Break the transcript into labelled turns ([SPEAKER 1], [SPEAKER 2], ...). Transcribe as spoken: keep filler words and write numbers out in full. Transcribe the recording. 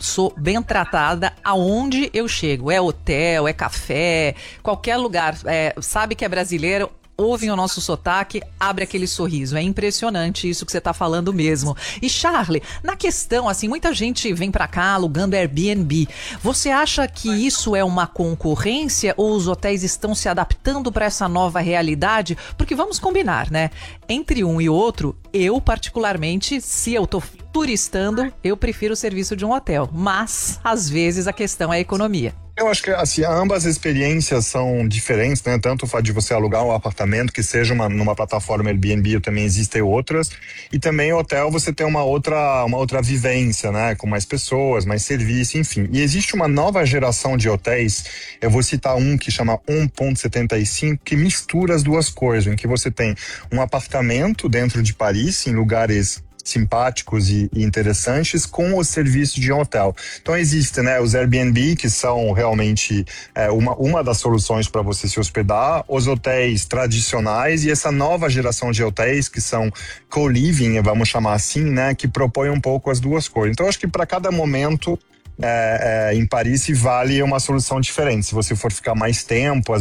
[SPEAKER 1] sou bem tratada aonde eu chego. É hotel, é café, qualquer lugar. É, sabe que é brasileiro, ouvem o nosso sotaque, abre aquele sorriso. É impressionante isso que você está falando mesmo. E Charlie, na questão, assim, muita gente vem para cá alugando Airbnb. Você acha que isso é uma concorrência ou os hotéis estão se adaptando para essa nova realidade? Porque vamos combinar, né? Entre um e outro, eu particularmente, se eu tô turistando, eu prefiro o serviço de um hotel. Mas, às vezes, a questão é a economia.
[SPEAKER 2] Eu acho que assim, ambas as experiências são diferentes, né? Tanto o fato de você alugar um apartamento, que seja uma, numa plataforma Airbnb, também existem outras, e também o hotel você tem uma outra, uma outra vivência, né? Com mais pessoas, mais serviço, enfim. E existe uma nova geração de hotéis, eu vou citar um que chama um ponto setenta e cinco, que mistura as duas coisas, em que você tem um apartamento dentro de Paris, em lugares simpáticos e, e interessantes, com o serviço de um hotel. Então existem, né, os Airbnb, que são realmente é, uma, uma das soluções para você se hospedar, os hotéis tradicionais e essa nova geração de hotéis que são co-living, vamos chamar assim, né, que propõem um pouco as duas coisas. Então acho que para cada momento É, é, em Paris se vale uma solução diferente. Se você for ficar mais tempo,